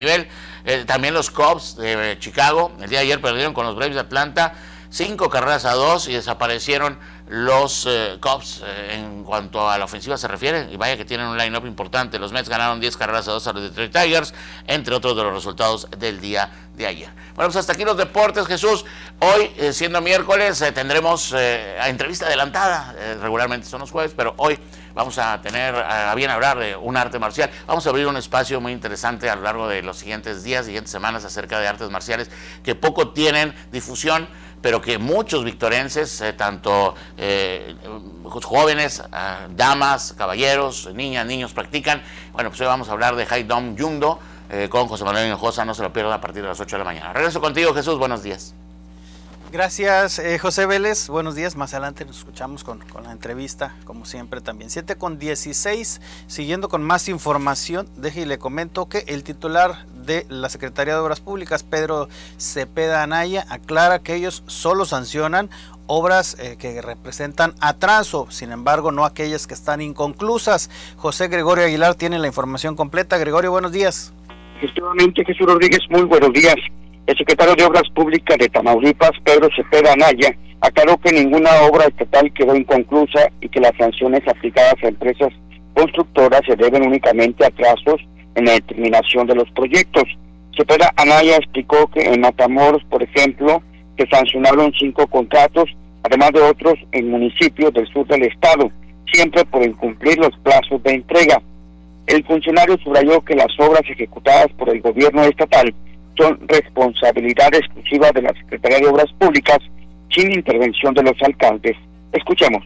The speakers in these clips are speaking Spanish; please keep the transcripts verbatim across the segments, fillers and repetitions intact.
nivel. Eh, también los Cubs de Chicago, el día de ayer perdieron con los Braves de Atlanta, cinco carreras a dos y desaparecieron los eh, Cubs eh, en cuanto a la ofensiva se refiere, y vaya que tienen un line-up importante. Los Mets ganaron diez carreras a dos a los Detroit Tigers, entre otros de los resultados del día de ayer. Bueno, pues hasta aquí los deportes, Jesús. Hoy, eh, siendo miércoles, eh, tendremos eh, entrevista adelantada, eh, regularmente son los jueves, pero hoy vamos a tener a bien hablar de un arte marcial. Vamos a abrir un espacio muy interesante a lo largo de los siguientes días, siguientes semanas, acerca de artes marciales que poco tienen difusión, pero que muchos victorenses, eh, tanto eh, jóvenes, eh, damas, caballeros, niñas, niños, practican. Bueno, pues hoy vamos a hablar de Haidong Judo eh, con José Manuel Hinojosa. No se lo pierdan a partir de las ocho de la mañana. Regreso contigo, Jesús. Buenos días. Gracias, eh, José Vélez. Buenos días. Más adelante nos escuchamos con, con la entrevista, como siempre también. siete con dieciséis, siguiendo con más información, deje y le comento que el titular de la Secretaría de Obras Públicas, Pedro Cepeda Anaya, aclara que ellos solo sancionan obras eh, que representan atraso, sin embargo no aquellas que están inconclusas. José Gregorio Aguilar tiene la información completa. Gregorio, buenos días. Efectivamente, Jesús Rodríguez, muy buenos días. El secretario de Obras Públicas de Tamaulipas, Pedro Cepeda Anaya, aclaró que ninguna obra estatal quedó inconclusa y que las sanciones aplicadas a empresas constructoras se deben únicamente a atrasos en la determinación de los proyectos. Cepeda Anaya explicó que en Matamoros, por ejemplo, se sancionaron cinco contratos, además de otros en municipios del sur del estado, siempre por incumplir los plazos de entrega. El funcionario subrayó que las obras ejecutadas por el gobierno estatal son responsabilidad exclusiva de la Secretaría de Obras Públicas, sin intervención de los alcaldes. Escuchemos.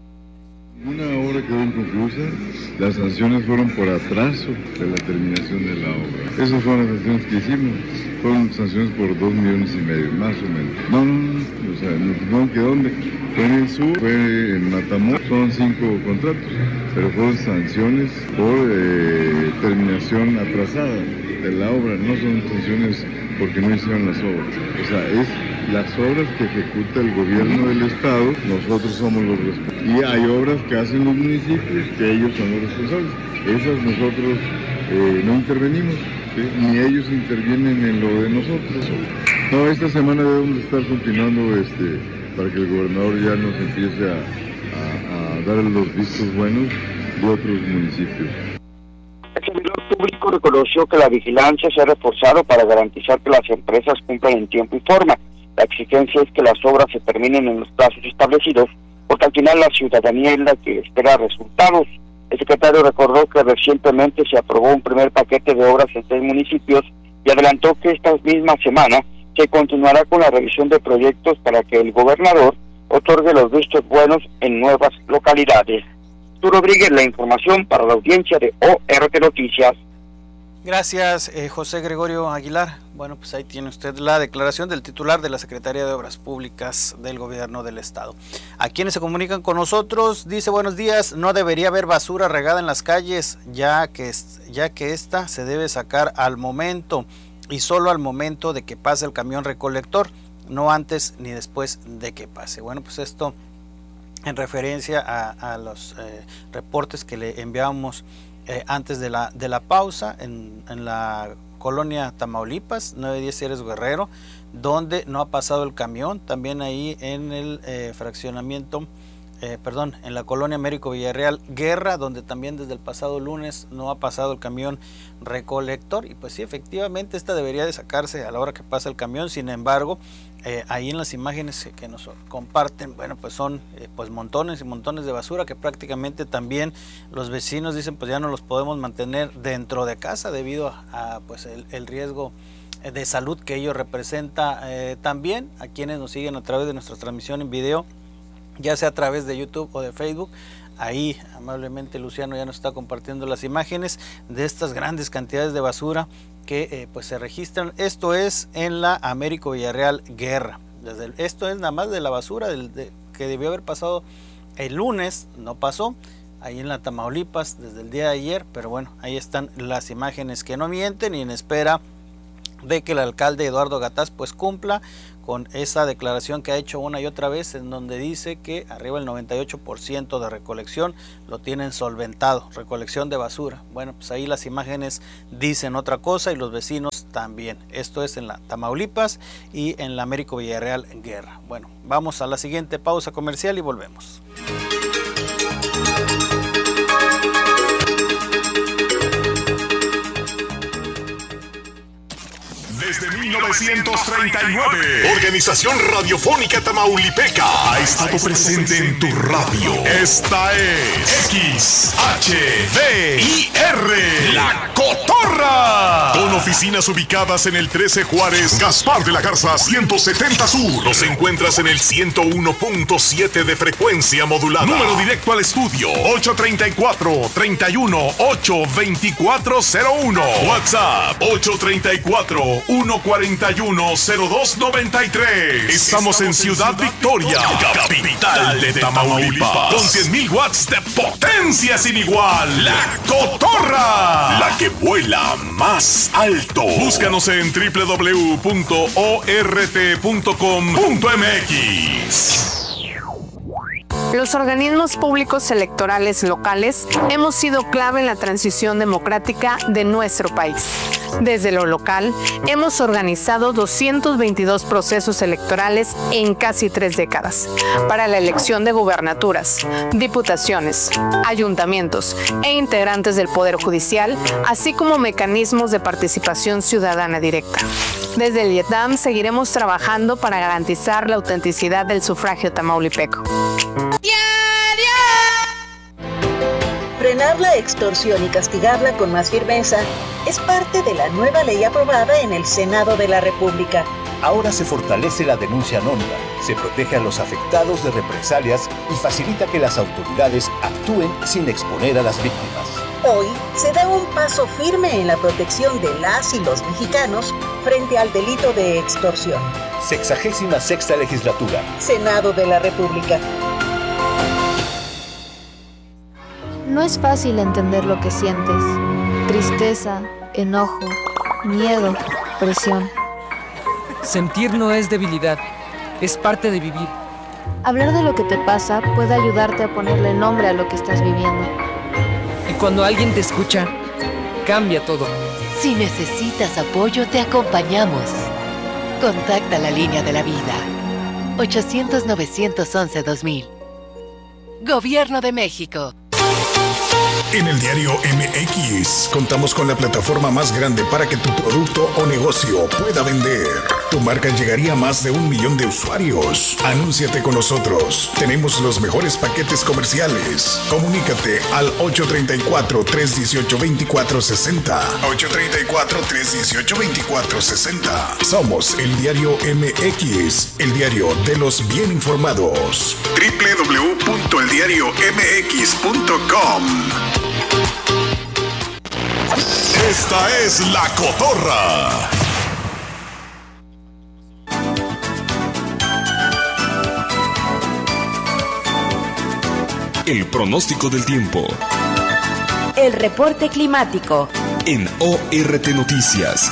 Una obra quedó inconclusa, las sanciones fueron por atraso de la terminación de la obra. Esas fueron las sanciones que hicimos, fueron sanciones por dos millones y medio, más o menos. No, no, no, o sea, nos dijeron que dónde, fue en el sur, fue en Matamoros, son cinco contratos, pero fueron sanciones por eh, terminación atrasada de la obra, no son sanciones porque no hicieron las obras. O sea, es las obras que ejecuta el gobierno del estado, nosotros somos los responsables. Y hay obras que hacen los municipios, que ellos son los responsables. Esas nosotros eh, no intervenimos, ¿sí? Ni ellos intervienen en lo de nosotros. No, esta semana debemos estar continuando este, para que el gobernador ya nos empiece a, a, a dar los vistos buenos de otros municipios. El servidor público reconoció que la vigilancia se ha reforzado para garantizar que las empresas cumplan en tiempo y forma. La exigencia es que las obras se terminen en los plazos establecidos, porque al final la ciudadanía es la que espera resultados. El secretario recordó que recientemente se aprobó un primer paquete de obras en seis municipios y adelantó que esta misma semana se continuará con la revisión de proyectos para que el gobernador otorgue los vistos buenos en nuevas localidades. Tú, Rodríguez, la información para la audiencia de O R T Noticias. Gracias, eh, José Gregorio Aguilar. Bueno, pues ahí tiene usted la declaración del titular de la Secretaría de Obras Públicas del Gobierno del Estado. A quienes se comunican con nosotros, dice: buenos días, no debería haber basura regada en las calles, ya que, ya que esta se debe sacar al momento y solo al momento de que pase el camión recolector, no antes ni después de que pase. Bueno, pues esto en referencia a, a los eh, reportes que le enviamos Eh, antes de la de la pausa en, en la colonia Tamaulipas, nueve diez Ceres Guerrero, donde no ha pasado el camión. También ahí en el eh, fraccionamiento, eh, perdón, en la colonia Américo Villarreal Guerra, donde también desde el pasado lunes no ha pasado el camión recolector. Y pues sí, efectivamente esta debería de sacarse a la hora que pasa el camión. Sin embargo, Eh, ahí en las imágenes que nos comparten, bueno, pues son eh, pues montones y montones de basura que prácticamente también los vecinos dicen pues ya no los podemos mantener dentro de casa debido a, a pues el, el riesgo de salud que ello representa. Eh, también a quienes nos siguen a través de nuestra transmisión en video, ya sea a través de YouTube o de Facebook, ahí amablemente Luciano ya nos está compartiendo las imágenes de estas grandes cantidades de basura que eh, pues se registran. Esto es en la Américo Villarreal Guerra. Desde el, esto es nada más de la basura del, de, que debió haber pasado el lunes, no pasó, ahí en la Tamaulipas desde el día de ayer, pero bueno, ahí están las imágenes que no mienten, y en espera de que el alcalde Eduardo Gataz pues cumpla con esa declaración que ha hecho una y otra vez, en donde dice que arriba el noventa y ocho por ciento de recolección lo tienen solventado, recolección de basura. Bueno, pues ahí las imágenes dicen otra cosa y los vecinos también. Esto es en la Tamaulipas y en la Américo Villarreal Guerra. Bueno, vamos a la siguiente pausa comercial y volvemos. Desde mil novecientos treinta y nueve, Organización Radiofónica Tamaulipeca ha estado presente en tu radio. Esta es X H V I R, La Cotorra. Con oficinas ubicadas en el trece Juárez, Gaspar de la Garza ciento setenta Sur. Nos encuentras en el ciento uno punto siete de frecuencia modulada. Número directo al estudio ocho treinta y cuatro, treinta y uno, ocho veinticuatro cero uno. WhatsApp ocho treinta y cuatro, uno cuarenta y uno, cero dos noventa y tres. Estamos en Ciudad Victoria, capital de Tamaulipas, con cien mil watts de potencia sin igual. La Cotorra, la que vuela más alto. Búscanos en doble u doble u doble u punto o r t punto com punto m x. Los organismos públicos electorales locales hemos sido clave en la transición democrática de nuestro país. Desde lo local, hemos organizado doscientos veintidós procesos electorales en casi tres décadas para la elección de gubernaturas, diputaciones, ayuntamientos e integrantes del Poder Judicial, así como mecanismos de participación ciudadana directa. Desde el IETAM seguiremos trabajando para garantizar la autenticidad del sufragio tamaulipeco. Frenar la extorsión y castigarla con más firmeza es parte de la nueva ley aprobada en el Senado de la República. Ahora se fortalece la denuncia anónima, se protege a los afectados de represalias y facilita que las autoridades actúen sin exponer a las víctimas. Hoy se da un paso firme en la protección de las y los mexicanos frente al delito de extorsión. Sexagésima sexta legislatura. Senado de la República. No es fácil entender lo que sientes. Tristeza, enojo, miedo, presión. Sentir no es debilidad, es parte de vivir. Hablar de lo que te pasa puede ayudarte a ponerle nombre a lo que estás viviendo. Y cuando alguien te escucha, cambia todo. Si necesitas apoyo, te acompañamos. Contacta la línea de la vida. ochocientos, novecientos once, dos mil. Gobierno de México. En el diario M X contamos con la plataforma más grande para que tu producto o negocio pueda vender. Tu marca llegaría a más de un millón de usuarios. Anúnciate con nosotros. Tenemos los mejores paquetes comerciales. Comunícate al ocho treinta y cuatro, trescientos dieciocho, veinticuatro sesenta. ocho treinta y cuatro, trescientos dieciocho, veinticuatro sesenta. Somos el diario M X, el diario de los bien informados. doble u doble u doble u punto el diario m x punto com. Esta es La Cotorra. El pronóstico del tiempo. El reporte climático. En O R T Noticias.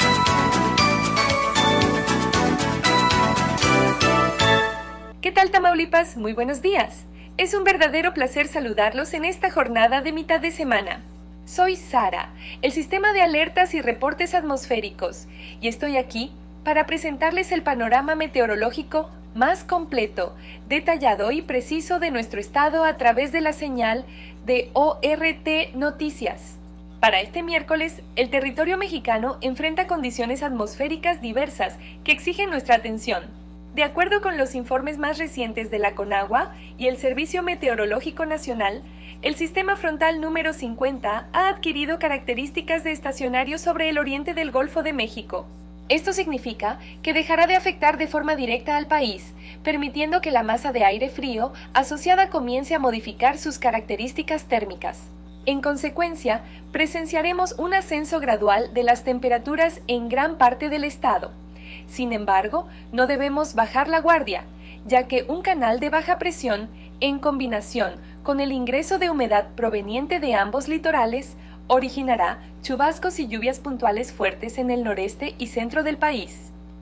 ¿Qué tal, Tamaulipas? Muy buenos días. Es un verdadero placer saludarlos en esta jornada de mitad de semana. Soy Sara, el sistema de alertas y reportes atmosféricos, y estoy aquí para presentarles el panorama meteorológico más completo, detallado y preciso de nuestro estado a través de la señal de O R T Noticias. Para este miércoles, el territorio mexicano enfrenta condiciones atmosféricas diversas que exigen nuestra atención. De acuerdo con los informes más recientes de la CONAGUA y el Servicio Meteorológico Nacional, el sistema frontal número cincuenta ha adquirido características de estacionario sobre el oriente del Golfo de México. Esto significa que dejará de afectar de forma directa al país, permitiendo que la masa de aire frío asociada comience a modificar sus características térmicas. En consecuencia, presenciaremos un ascenso gradual de las temperaturas en gran parte del estado. Sin embargo, no debemos bajar la guardia, ya que un canal de baja presión, en combinación con el ingreso de humedad proveniente de ambos litorales, originará chubascos y lluvias puntuales fuertes en el noreste y centro del país.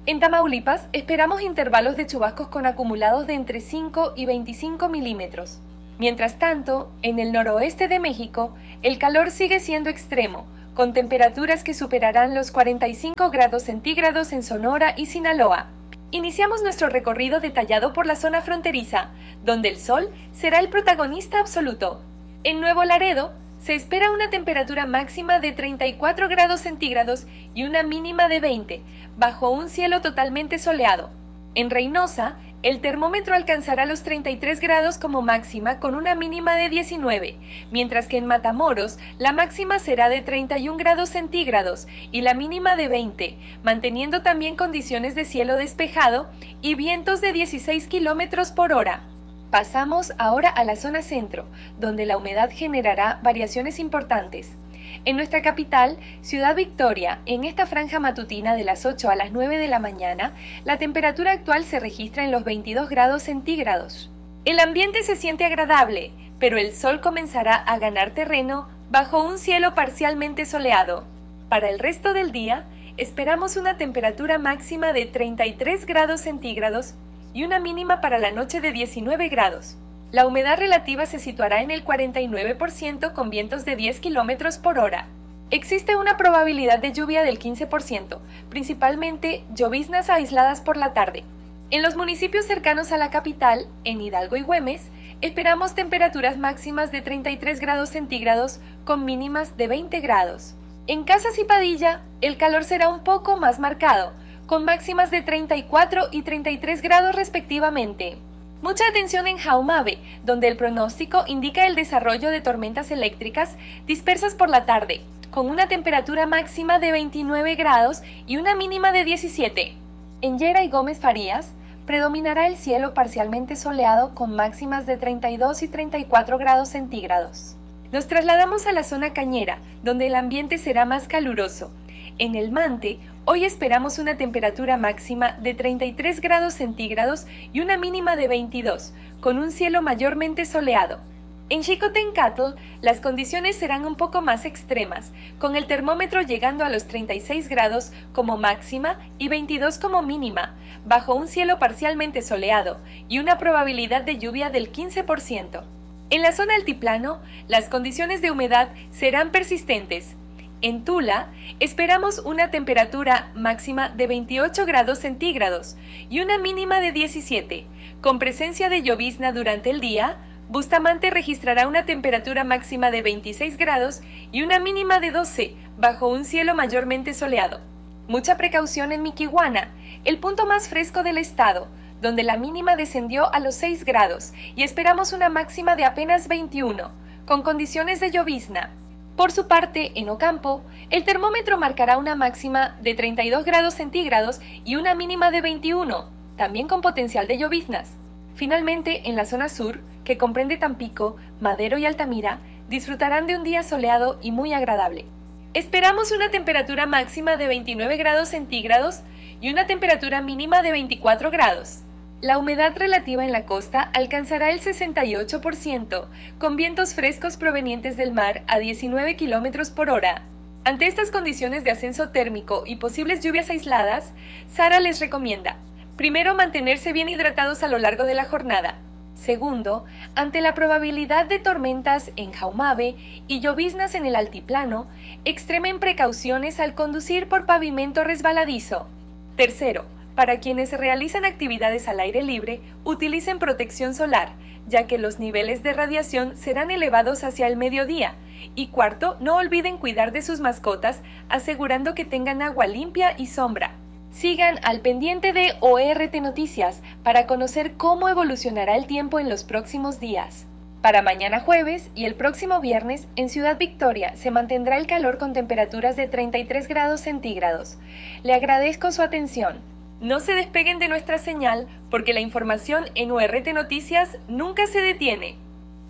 En Tamaulipas esperamos intervalos de chubascos con acumulados de entre cinco y veinticinco milímetros. Mientras tanto, en el noroeste de México, el calor sigue siendo extremo, con temperaturas que superarán los cuarenta y cinco grados centígrados en Sonora y Sinaloa. Iniciamos nuestro recorrido detallado por la zona fronteriza, donde el sol será el protagonista absoluto. En Nuevo Laredo, se espera una temperatura máxima de treinta y cuatro grados centígrados y una mínima de veinte, bajo un cielo totalmente soleado. En Reynosa, el termómetro alcanzará los treinta y tres grados como máxima con una mínima de diecinueve, mientras que en Matamoros la máxima será de treinta y un grados centígrados y la mínima de veinte, manteniendo también condiciones de cielo despejado y vientos de dieciséis kilómetros por hora. Pasamos ahora a la zona centro, donde la humedad generará variaciones importantes. En nuestra capital, Ciudad Victoria, en esta franja matutina de las ocho a las nueve de la mañana, la temperatura actual se registra en los veintidós grados centígrados. El ambiente se siente agradable, pero el sol comenzará a ganar terreno bajo un cielo parcialmente soleado. Para el resto del día, esperamos una temperatura máxima de treinta y tres grados centígrados y una mínima para la noche de diecinueve grados. La humedad relativa se situará en el cuarenta y nueve por ciento con vientos de diez kilómetros por hora. Existe una probabilidad de lluvia del quince por ciento, principalmente lloviznas aisladas por la tarde. En los municipios cercanos a la capital, en Hidalgo y Güemes, esperamos temperaturas máximas de treinta y tres grados centígrados con mínimas de veinte grados. En Casas y Padilla, el calor será un poco más marcado, con máximas de treinta y cuatro y treinta y tres grados respectivamente. Mucha atención en Jaumabe, donde el pronóstico indica el desarrollo de tormentas eléctricas dispersas por la tarde, con una temperatura máxima de veintinueve grados y una mínima de diecisiete. En Llera y Gómez Farías, predominará el cielo parcialmente soleado con máximas de treinta y dos y treinta y cuatro grados centígrados. Nos trasladamos a la zona cañera, donde el ambiente será más caluroso. En El Mante, hoy esperamos una temperatura máxima de treinta y tres grados centígrados y una mínima de veintidós, con un cielo mayormente soleado. En Xicotencatl, las condiciones serán un poco más extremas, con el termómetro llegando a los treinta y seis grados como máxima y veintidós como mínima, bajo un cielo parcialmente soleado y una probabilidad de lluvia del quince por ciento. En la zona altiplano, las condiciones de humedad serán persistentes. En Tula, esperamos una temperatura máxima de veintiocho grados centígrados y una mínima de diecisiete. Con presencia de llovizna durante el día, Bustamante registrará una temperatura máxima de veintiséis grados y una mínima de doce, bajo un cielo mayormente soleado. Mucha precaución en Miquihuana, el punto más fresco del estado, donde la mínima descendió a los seis grados y esperamos una máxima de apenas veintiuno, con condiciones de llovizna. Por su parte, en Ocampo, el termómetro marcará una máxima de treinta y dos grados centígrados y una mínima de veintiuno, también con potencial de lloviznas. Finalmente, en la zona sur, que comprende Tampico, Madero y Altamira, disfrutarán de un día soleado y muy agradable. Esperamos una temperatura máxima de veintinueve grados centígrados y una temperatura mínima de veinticuatro grados. La humedad relativa en la costa alcanzará el sesenta y ocho por ciento, con vientos frescos provenientes del mar a diecinueve kilómetros por hora. Ante estas condiciones de ascenso térmico y posibles lluvias aisladas, Sara les recomienda, primero, mantenerse bien hidratados a lo largo de la jornada. Segundo, ante la probabilidad de tormentas en Jaumabe y lloviznas en el altiplano, extremen precauciones al conducir por pavimento resbaladizo. Tercero, para quienes realizan actividades al aire libre, utilicen protección solar, ya que los niveles de radiación serán elevados hacia el mediodía. Y cuarto, no olviden cuidar de sus mascotas, asegurando que tengan agua limpia y sombra. Sigan al pendiente de O R T Noticias para conocer cómo evolucionará el tiempo en los próximos días. Para mañana jueves y el próximo viernes, en Ciudad Victoria se mantendrá el calor con temperaturas de treinta y tres grados centígrados. Le agradezco su atención. No se despeguen de nuestra señal porque la información en O R T Noticias nunca se detiene.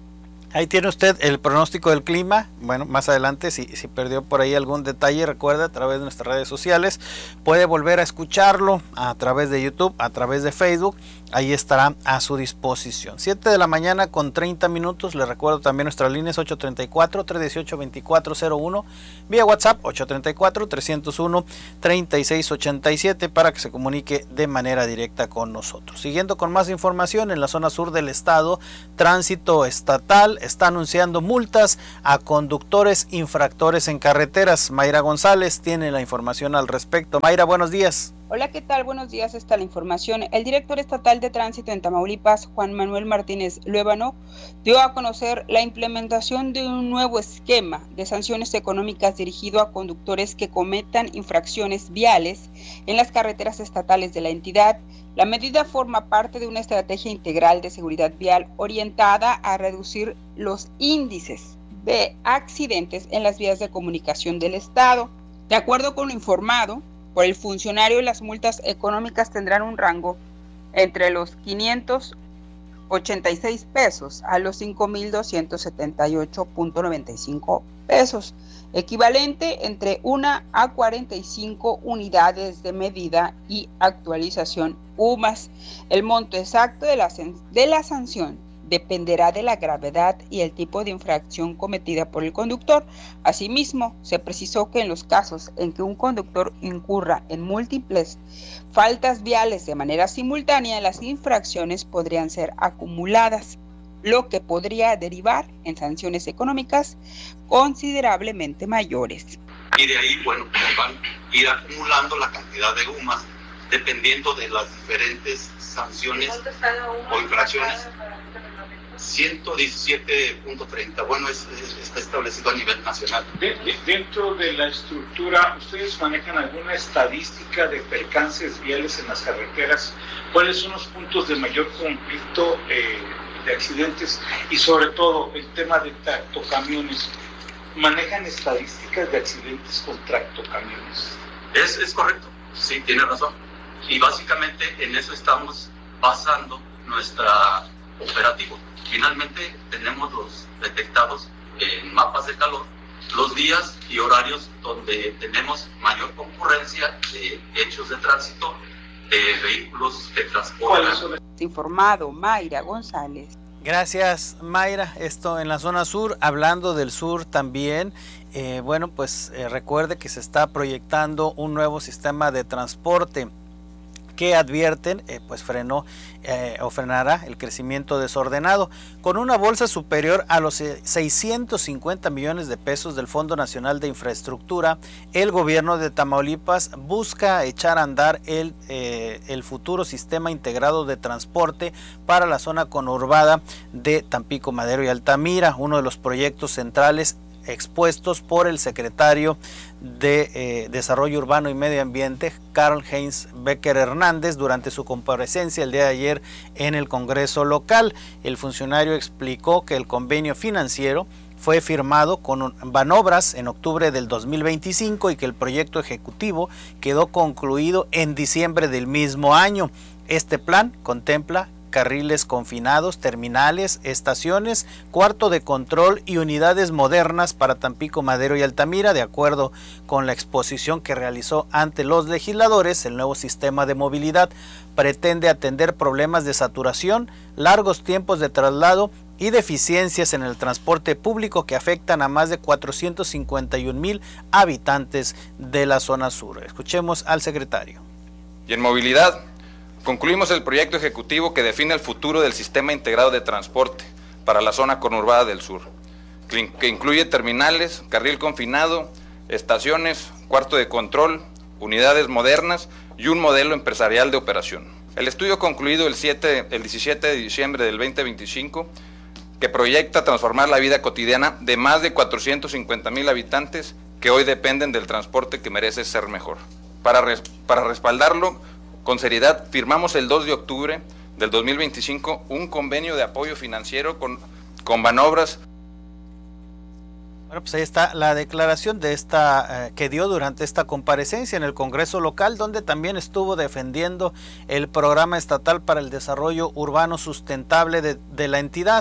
Ahí tiene usted el pronóstico del clima. Bueno, más adelante, si, si perdió por ahí algún detalle, recuerda, a través de nuestras redes sociales, puede volver a escucharlo a través de YouTube, a través de Facebook. Ahí estará a su disposición. siete de la mañana con treinta minutos. Les recuerdo también nuestras líneas ocho tres cuatro, tres uno ocho, dos cuatro cero uno. Vía WhatsApp ocho tres cuatro, tres cero uno, tres seis ocho siete para que se comunique de manera directa con nosotros. Siguiendo con más información, en la zona sur del estado, Tránsito Estatal está anunciando multas a conductores infractores en carreteras. Mayra González tiene la información al respecto. Mayra, buenos días. Hola, ¿qué tal? Buenos días, esta es la información. El director estatal de tránsito en Tamaulipas, Juan Manuel Martínez Luébano, dio a conocer la implementación de un nuevo esquema de sanciones económicas dirigido a conductores que cometan infracciones viales en las carreteras estatales de la entidad. La medida forma parte de una estrategia integral de seguridad vial orientada a reducir los índices de accidentes en las vías de comunicación del estado. De acuerdo con lo informado por el funcionario, las multas económicas tendrán un rango entre los quinientos ochenta y seis pesos a los cinco mil doscientos setenta y ocho punto noventa y cinco pesos, equivalente entre una a cuarenta y cinco unidades de medida y actualización U M A S. El monto exacto de la, de la sanción dependerá de la gravedad y el tipo de infracción cometida por el conductor. Asimismo, se precisó que en los casos en que un conductor incurra en múltiples faltas viales de manera simultánea, las infracciones podrían ser acumuladas, lo que podría derivar en sanciones económicas considerablemente mayores. Y de ahí, bueno, van a ir acumulando la cantidad de U M A S dependiendo de las diferentes sanciones o infracciones. ciento diecisiete punto treinta, bueno, es, es, está establecido a nivel nacional. De, de, dentro de la estructura, ¿ustedes manejan alguna estadística de percances viales en las carreteras? ¿Cuáles son los puntos de mayor conflicto eh, de accidentes? Y sobre todo, el tema de tractocamiones. ¿Manejan estadísticas de accidentes con tractocamiones? Es, es correcto, sí, tiene razón. Y básicamente en eso estamos basando nuestra operativo. Finalmente tenemos los detectados en mapas de calor los días y horarios donde tenemos mayor concurrencia de hechos de tránsito de vehículos que transportan. Informado Mayra González. Gracias, Mayra. Esto en la zona sur. Hablando del sur también, eh, bueno, pues eh, recuerde que se está proyectando un nuevo sistema de transporte que advierten, eh, pues frenó eh, o frenará el crecimiento desordenado. Con una bolsa superior a los seiscientos cincuenta millones de pesos del Fondo Nacional de Infraestructura, el gobierno de Tamaulipas busca echar a andar el, eh, el futuro sistema integrado de transporte para la zona conurbada de Tampico, Madero y Altamira, uno de los proyectos centrales expuestos por el secretario de eh, Desarrollo Urbano y Medio Ambiente, Karl-Heinz Becker Hernández, durante su comparecencia el día de ayer en el Congreso local. El funcionario explicó que el convenio financiero fue firmado con Banobras en octubre del dos mil veinticinco y que el proyecto ejecutivo quedó concluido en diciembre del mismo año. Este plan contempla carriles confinados, terminales, estaciones, cuarto de control y unidades modernas para Tampico, Madero y Altamira. De acuerdo con la exposición que realizó ante los legisladores, el nuevo sistema de movilidad pretende atender problemas de saturación, largos tiempos de traslado y deficiencias en el transporte público que afectan a más de cuatrocientos cincuenta y un mil habitantes de la zona sur. Escuchemos al secretario. Y en movilidad, concluimos el proyecto ejecutivo que define el futuro del sistema integrado de transporte para la zona conurbada del sur, que incluye terminales, carril confinado, estaciones, cuarto de control, unidades modernas y un modelo empresarial de operación. El estudio concluido el, siete, el diecisiete de diciembre del veinte veinticinco, que proyecta transformar la vida cotidiana de más de cuatrocientos cincuenta mil habitantes que hoy dependen del transporte que merece ser mejor. Para, res, para respaldarlo, con seriedad, firmamos el dos de octubre del dos mil veinticinco un convenio de apoyo financiero con, con Banobras. Bueno, pues ahí está la declaración de esta eh, que dio durante esta comparecencia en el Congreso local, donde también estuvo defendiendo el programa estatal para el desarrollo urbano sustentable de, de la entidad.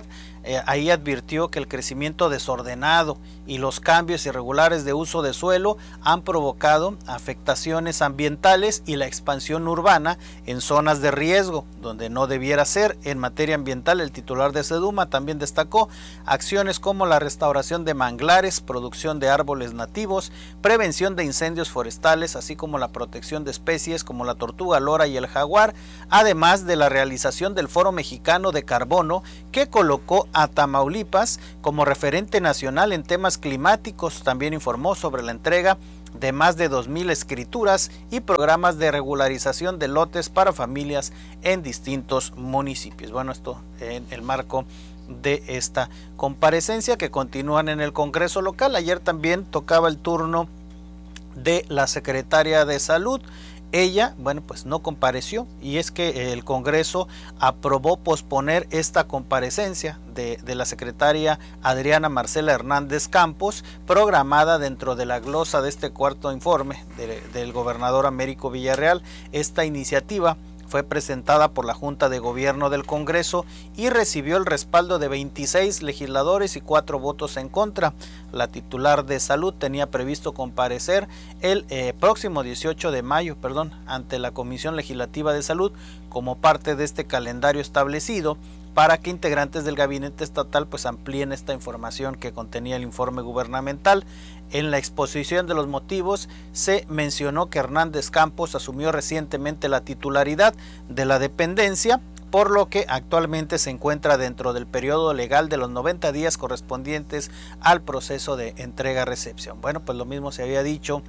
Eh, ahí advirtió que el crecimiento desordenado y los cambios irregulares de uso de suelo han provocado afectaciones ambientales y la expansión urbana en zonas de riesgo, donde no debiera ser. En materia ambiental, el titular de Seduma también destacó acciones como la restauración de manglares, producción de árboles nativos, prevención de incendios forestales, así como la protección de especies como la tortuga lora y el jaguar, además de la realización del Foro Mexicano de Carbono, que colocó a Tamaulipas como referente nacional en temas climáticos. También informó sobre la entrega de más de dos mil escrituras y programas de regularización de lotes para familias en distintos municipios. Bueno, esto en el marco de esta comparecencia que continúan en el Congreso local. Ayer también tocaba el turno de la secretaria de Salud. Ella, bueno, pues no compareció, y es que el Congreso aprobó posponer esta comparecencia de, de la secretaria Adriana Marcela Hernández Campos, programada dentro de la glosa de este cuarto informe de, del gobernador Américo Villarreal. Esta iniciativa fue presentada por la Junta de Gobierno del Congreso y recibió el respaldo de veintiséis legisladores y cuatro votos en contra. La titular de Salud tenía previsto comparecer el eh, próximo dieciocho de mayo, perdón, ante la Comisión Legislativa de Salud como parte de este calendario establecido para que integrantes del gabinete estatal pues amplíen esta información que contenía el informe gubernamental. En la exposición de los motivos se mencionó que Hernández Campos asumió recientemente la titularidad de la dependencia, por lo que actualmente se encuentra dentro del periodo legal de los noventa días correspondientes al proceso de entrega-recepción. Bueno, pues lo mismo se había dicho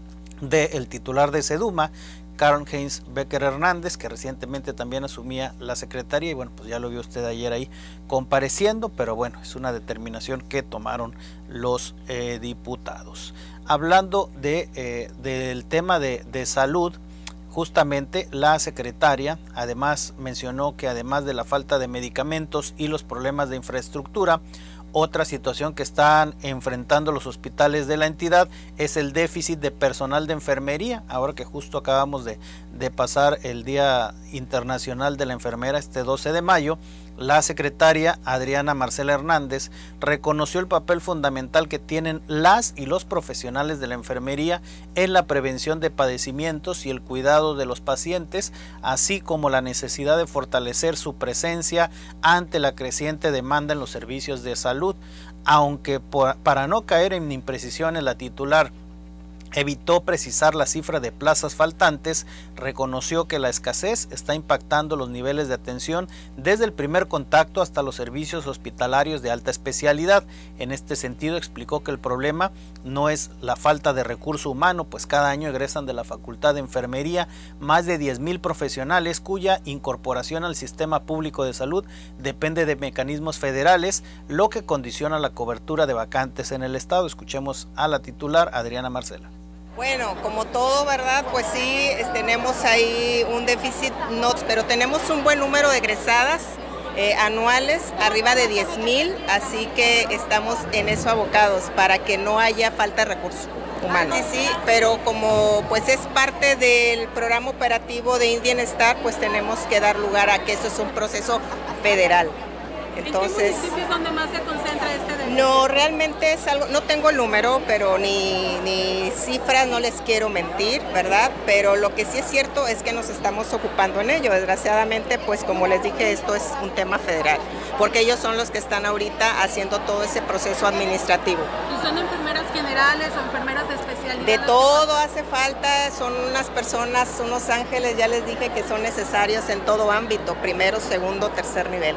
del titular de Seduma, Karl-Heinz Becker Hernández, que recientemente también asumía la secretaría, y bueno, pues ya lo vio usted ayer ahí compareciendo, pero bueno, es una determinación que tomaron los eh, diputados. Hablando de, eh, del tema de, de salud, justamente la secretaria además mencionó que además de la falta de medicamentos y los problemas de infraestructura, otra situación que están enfrentando los hospitales de la entidad es el déficit de personal de enfermería. Ahora que justo acabamos de, de pasar el Día Internacional de la Enfermera, este doce de mayo, la secretaria Adriana Marcela Hernández reconoció el papel fundamental que tienen las y los profesionales de la enfermería en la prevención de padecimientos y el cuidado de los pacientes, así como la necesidad de fortalecer su presencia ante la creciente demanda en los servicios de salud. Aunque por, para no caer en imprecisiones, la titular evitó precisar la cifra de plazas faltantes, reconoció que la escasez está impactando los niveles de atención desde el primer contacto hasta los servicios hospitalarios de alta especialidad. En este sentido, explicó que el problema no es la falta de recurso humano, pues cada año egresan de la Facultad de Enfermería más de diez mil profesionales cuya incorporación al sistema público de salud depende de mecanismos federales, lo que condiciona la cobertura de vacantes en el estado. Escuchemos a la titular Adriana Marcela. Bueno, como todo, ¿verdad? Pues sí, tenemos ahí un déficit, no, pero tenemos un buen número de egresadas eh, anuales, arriba de diez mil, así que estamos en eso abocados para que no haya falta de recursos humanos. Sí, sí, pero como pues es parte del programa operativo de Indian Star, pues tenemos que dar lugar a que eso es un proceso federal. Entonces, ¿en qué municipios donde más se concentra este déficit? No, realmente es algo, no tengo el número, pero ni, ni cifras, no les quiero mentir, ¿verdad? Pero lo que sí es cierto es que nos estamos ocupando en ello. Desgraciadamente, pues como les dije, esto es un tema federal, porque ellos son los que están ahorita haciendo todo ese proceso administrativo. ¿Y son enfermeras generales o enfermeras de especialidad? De todo hace falta, son unas personas, unos ángeles, ya les dije que son necesarios en todo ámbito, primero, segundo, tercer nivel.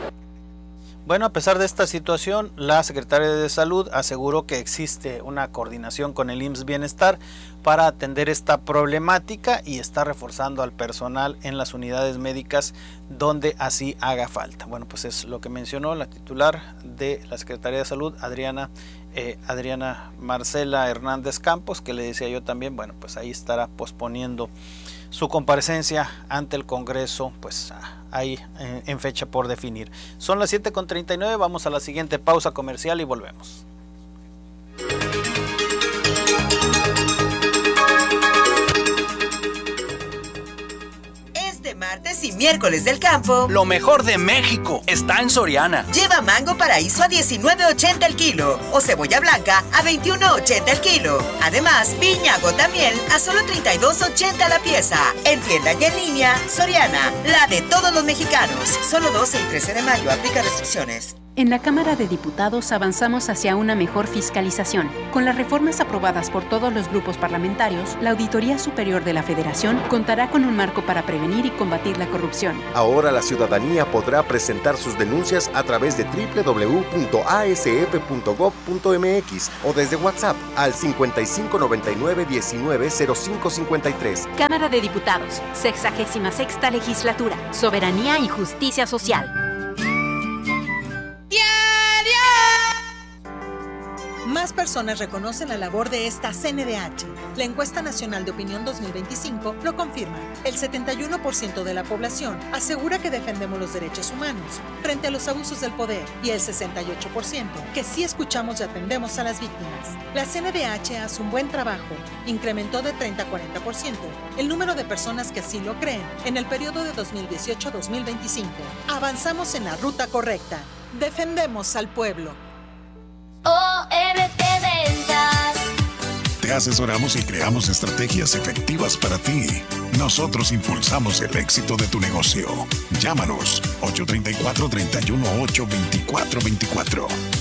Bueno, a pesar de esta situación, la secretaria de Salud aseguró que existe una coordinación con el I M S S Bienestar para atender esta problemática y está reforzando al personal en las unidades médicas donde así haga falta. Bueno, pues es lo que mencionó la titular de la Secretaría de Salud, Adriana, eh, Adriana Marcela Hernández Campos, que le decía yo también, bueno, pues ahí estará posponiendo su comparecencia ante el Congreso, pues ahí en, en fecha por definir. Son las siete con treinta y nueve, vamos a la siguiente pausa comercial y volvemos. Este Martes y miércoles del campo. Lo mejor de México está en Soriana. Lleva mango paraíso a diecinueve ochenta el kilo o cebolla blanca a veintiuno ochenta el kilo. Además, piña gotamiel a solo treinta y dos ochenta la pieza. En tienda y en línea, Soriana, la de todos los mexicanos. Solo doce y trece de mayo, aplica restricciones. En la Cámara de Diputados avanzamos hacia una mejor fiscalización. Con las reformas aprobadas por todos los grupos parlamentarios, la Auditoría Superior de la Federación contará con un marco para prevenir y combatir la corrupción. Ahora la ciudadanía podrá presentar sus denuncias a través de doble u doble u doble u punto a s f punto gob punto m x o desde WhatsApp al cincuenta y cinco noventa y nueve diecinueve cero cinco cincuenta y tres. Cámara de Diputados, sexagésima sexta legislatura, soberanía y justicia social. Más personas reconocen la labor de esta C N D H. La Encuesta Nacional de Opinión dos mil veinticinco lo confirma. El setenta y uno por ciento de la población asegura que defendemos los derechos humanos frente a los abusos del poder y el sesenta y ocho por ciento que sí escuchamos y atendemos a las víctimas. La C N D H hace un buen trabajo. Incrementó de treinta a cuarenta por ciento el número de personas que así lo creen en el periodo de dos mil dieciocho a dos mil veinticinco. Avanzamos en la ruta correcta. Defendemos al pueblo. O R T Ventas. Te asesoramos y creamos estrategias efectivas para ti. Nosotros impulsamos el éxito de tu negocio. Llámanos ocho tres cuatro, tres uno ocho, dos cuatro dos cuatro.